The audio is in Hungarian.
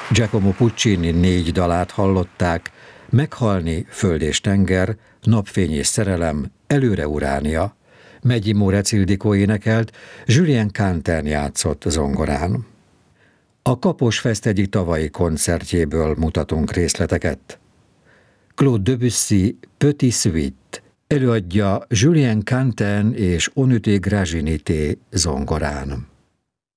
Giacomo Puccini 4 dalát hallották: Meghalni, Föld és tenger, Napfény és szerelem, Előre Uránia. Megyi Mórec Ildikó énekelt, Julien Canten játszott zongorán. A Kaposfest egyik tavalyi koncertjéből mutatunk részleteket. Claude Debussy Petit Suite előadja Julien Canten és Onute Graginité zongorán.